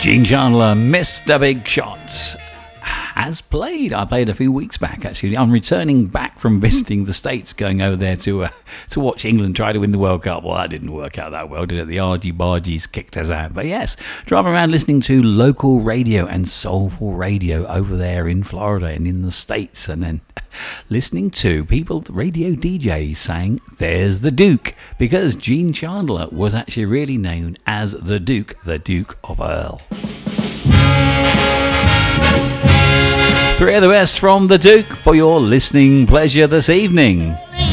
Gene Chandler, Mr. Big Shots, has played. I played a few weeks back, actually. I'm returning back from visiting the States, going over there to watch England try to win the World Cup. Well, that didn't work out that well, did it? The Argy-Bargies kicked us out. But yes, driving around listening to local radio and soulful radio over there in Florida and in the States, and then listening to people, radio DJs, saying, there's the Duke, because Gene Chandler was actually really known as the Duke of Earl. 3 of the best from the Duke for your listening pleasure this evening.